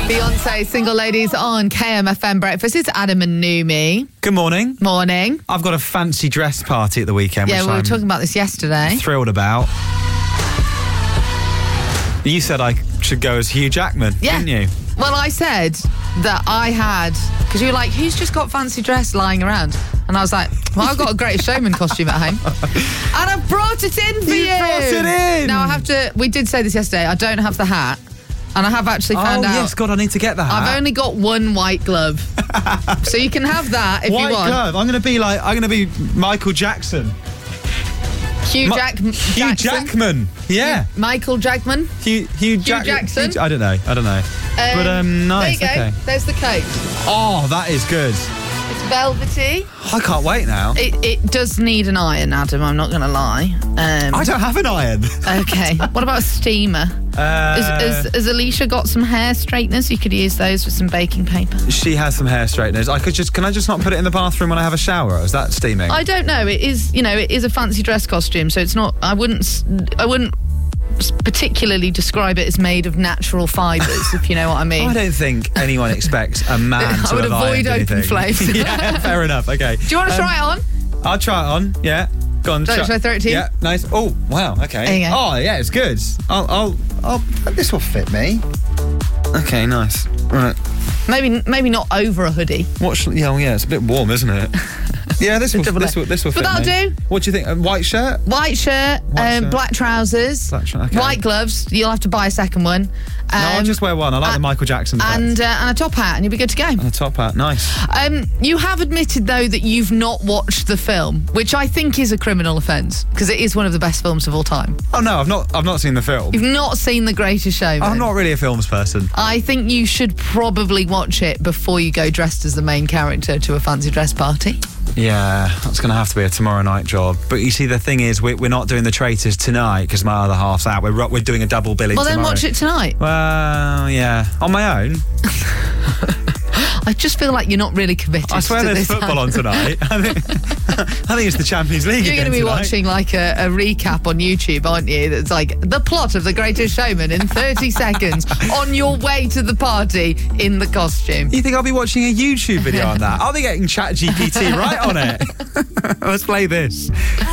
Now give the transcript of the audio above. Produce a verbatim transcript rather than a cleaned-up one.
Beyonce, Single Ladies on K M F M Breakfast. It's Adam and Numi. Good morning. Morning. I've got a fancy dress party at the weekend. Yeah, which we were I'm talking about this yesterday. Thrilled about. You said I should go as Hugh Jackman, Yeah. didn't you? Well, I said that I had, because you were like, who's just got fancy dress lying around? And I was like, well, I've got a Greatest Showman costume at home. And I've brought it in for you. You brought it in. Now I have to, we did say this yesterday, I don't have the hat. And I have actually found oh, out. yes, God, I need to get that. I've only got one white glove. So you can have that if white you want. glove. I'm going to be like, I'm going to be Michael Jackson. Hugh Ma- Jack- Hugh Jackson. Jackman. Yeah. Michael Jackman. Hugh, Hugh, Jack- Jackson? Hugh, I don't know. I don't know. Um, but um, nice. There you go. Okay. There's the coat. Oh, that is good. It's velvety. I can't wait now. It, it does need an iron, Adam, I'm not going to lie. Um, I don't have an iron. okay. What about a steamer? Uh, Has, has, has Alicia got some hair straighteners? You could use those with some baking paper. She has some hair straighteners. I could just. Can I just not put it in the bathroom when I have a shower? Or is that steaming? I don't know. It is, you know, it is a fancy dress costume, so it's not. I wouldn't. s- I wouldn't particularly describe it as made of natural fibres, if you know what I mean. I don't think anyone expects a man I to would have avoid ironed open anything. flames. Yeah, fair enough. Okay. Do you want to Um, try it on? I'll try it on. Yeah. Go on. Shall- try- shall I throw it to you? Yeah. Nice. Oh, wow. Okay. There you go. Oh, yeah. It's good. I'll. I'll. I'll this will fit me. Okay. Nice. Right. Maybe, maybe not over a hoodie. What? Sh- yeah. Well, yeah. It's a bit warm, isn't it? Yeah. This will. Double This A. will. This will But fit that'll me. do. What do you think? A white shirt. White shirt, White um, shirt. black trousers, Black shirt, okay. white gloves. You'll have to buy a second one. no, I'll Um, just wear one. I like the Michael Jackson effect. and uh, and a top hat, and you'll be good to go. And a top hat. Nice. Um, you have admitted, though, that you've not watched the film, which I think is a criminal offence, because it is one of the best films of all time. Oh no, I've not. I've not seen the film. You've not seen The Greatest Showman. I'm not really a films person. I think you should probably watch it before you go dressed as the main character to a fancy dress party. Yeah, that's going to have to be a tomorrow night job. But you see, the thing is, we're, we're not doing the Traitors tonight because my other half's out. We're ro- we're doing a double billing Well, then tomorrow. watch it tonight. Well, yeah, on my own. I just feel like you're not really committed I swear to there's this. football on tonight. I think, I think it's the Champions League. You're again going to be tonight. watching like a, a recap on YouTube, aren't you? That's like the plot of The Greatest Showman in thirty seconds on your way to the party in the costume. You think I'll be watching a YouTube video on that? I'll be getting ChatGPT right on it. Let's play this.